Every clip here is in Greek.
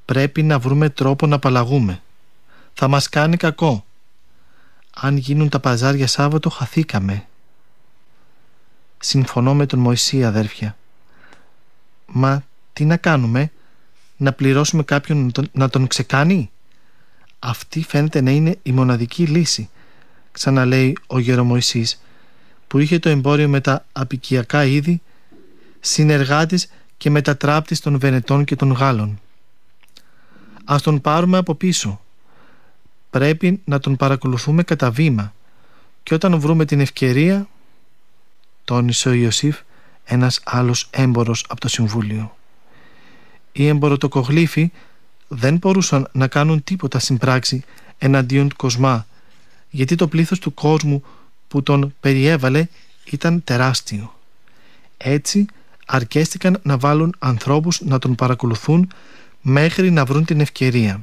Πρέπει να βρούμε τρόπο να απαλλαγούμε. Θα μας κάνει κακό. Αν γίνουν τα παζάρια Σάββατο, χαθήκαμε. Συμφωνώ με τον Μωυσή, αδέρφια. Μα τι να κάνουμε? Να πληρώσουμε κάποιον να τον ξεκάνει? Αυτή φαίνεται να είναι η μοναδική λύση, ξαναλέει ο Γερομωυσής, που είχε το εμπόριο με τα απικιακά είδη, συνεργάτης και μετατράπτης των Βενετών και των Γάλλων. Ας τον πάρουμε από πίσω. Πρέπει να τον παρακολουθούμε κατά βήμα, και όταν βρούμε την ευκαιρία, τόνισε ο Ιωσήφ, ένας άλλος έμπορος από το Συμβούλιο. Οι εμπορωτοκογλύφοι δεν μπορούσαν να κάνουν τίποτα στην πράξη εναντίον του Κοσμά, γιατί το πλήθος του κόσμου που τον περιέβαλε ήταν τεράστιο. Έτσι αρκέστηκαν να βάλουν ανθρώπους να τον παρακολουθούν μέχρι να βρουν την ευκαιρία.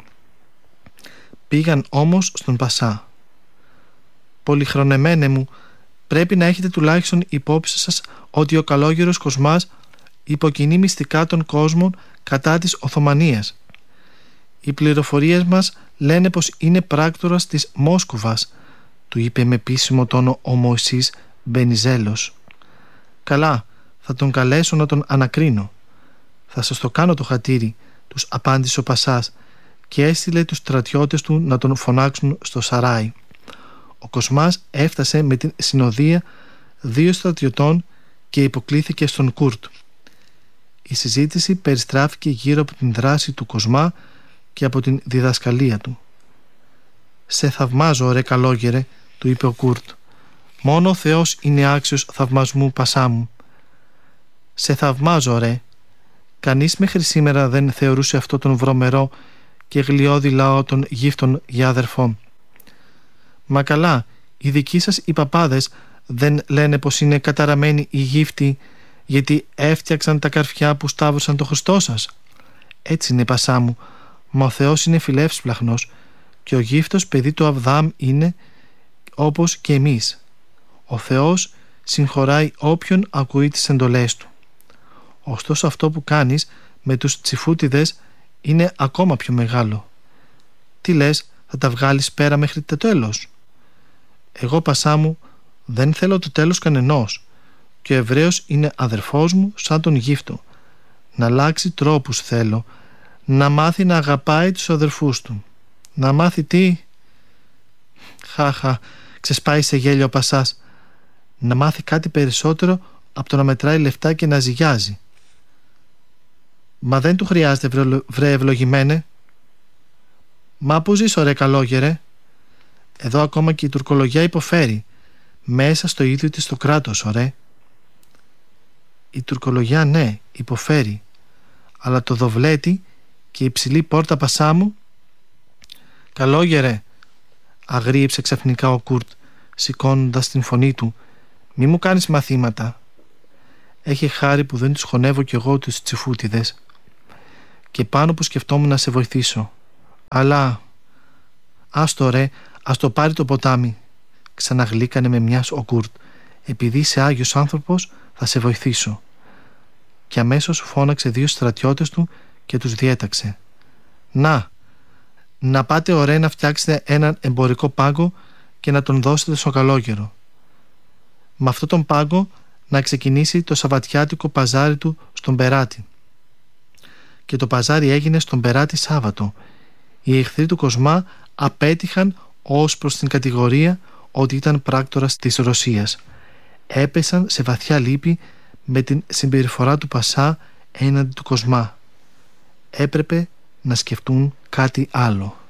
Πήγαν όμως στον Πασά. «Πολυχρονεμένε μου, πρέπει να έχετε τουλάχιστον υπόψη σας ότι ο καλόγερος Κοσμάς υποκινεί μυστικά των κόσμων κατά της Οθωμανίας. Οι πληροφορίες μας λένε πως είναι πράκτορας της Μόσκοβας», του είπε με επίσημο τόνο ο Μωυσής Βενιζέλος. «Καλά, θα τον καλέσω να τον ανακρίνω». «Θα σας το κάνω το χατήρι», τους απάντησε ο Πασάς και έστειλε τους στρατιώτες του να τον φωνάξουν στο Σαράι. Ο Κοσμάς έφτασε με την συνοδεία 2 στρατιωτών και υποκλήθηκε στον Κούρτ. Η συζήτηση περιστράφηκε γύρω από την δράση του Κοσμά και από την διδασκαλία του. «Σε θαυμάζω, ρε καλόγερε», του είπε ο Κούρτ. «Μόνο ο Θεός είναι άξιος θαυμασμού, Πασά μου». «Σε θαυμάζω, ρε». Κανείς μέχρι σήμερα δεν θεωρούσε αυτό τον βρωμερό και γλιώδη λαό των γύφτων για αδερφό. «Μα καλά, οι δικοί σας οι παπάδες δεν λένε πως είναι καταραμένοι οι γύφτοι γιατί έφτιαξαν τα καρφιά που σταύρωσαν το Χριστό σας?» «Έτσι είναι, Πασά μου, μα ο Θεός είναι φιλεύσπλαχνος και ο γύφτος παιδί του Αβδάμ είναι όπως και εμείς. Ο Θεός συγχωράει όποιον ακούει τις εντολές του. Ωστόσο αυτό που κάνεις με τους τσιφούτιδες είναι ακόμα πιο μεγάλο. Τι λες, θα τα βγάλεις πέρα μέχρι το τέλος?» «Εγώ, Πασά μου, δεν θέλω το τέλος κανενός και ο Εβραίος είναι αδερφός μου σαν τον γύφτο. Να αλλάξει τρόπους θέλω, να μάθει να αγαπάει τους αδερφούς του». «Να μάθει τι?» «Χαχα», ξεσπάει σε γέλιο ο Πασάς. «Να μάθει κάτι περισσότερο από το να μετράει λεφτά και να ζυγιάζει». «Μα δεν του χρειάζεται, βρε ευλογημένε». «Μα που ζεις, ωραία καλόγερε?» «Εδώ ακόμα και η τουρκολογιά υποφέρει, μέσα στο ίδιο της το κράτος, ωραία». «Η τουρκολογιά, ναι, υποφέρει, αλλά το δοβλέτη και η υψηλή πόρτα, Πασά μου». «Καλόγερε», αγρίεψε ξαφνικά ο Κούρτ, σηκώνοντας την φωνή του, «μη μου κάνεις μαθήματα». «Έχει χάρη που δεν τους χωνεύω κι εγώ τους τσιφούτιδες. Και πάνω που σκεφτόμουν να σε βοηθήσω. Αλλά άστο ρε, ας το πάρει το ποτάμι», ξαναγλύκανε με μιας ο Κούρτ. «Επειδή είσαι άγιος άνθρωπος θα σε βοηθήσω». Και αμέσως φώναξε 2 στρατιώτες του και τους διέταξε. Να πάτε ωραία να φτιάξετε έναν εμπορικό πάγκο και να τον δώσετε στο καλόγερο. Με αυτόν τον πάγκο να ξεκινήσει το σαββατιάτικο παζάρι του στον Περάτη». Και το παζάρι έγινε στον Περάτη Σάββατο. Οι εχθροί του Κοσμά απέτυχαν ως προς την κατηγορία ότι ήταν πράκτορας της Ρωσίας. Έπεσαν σε βαθιά λύπη με την συμπεριφορά του Πασά έναντι του Κοσμά. Έπρεπε να σκεφτούν κάτι άλλο.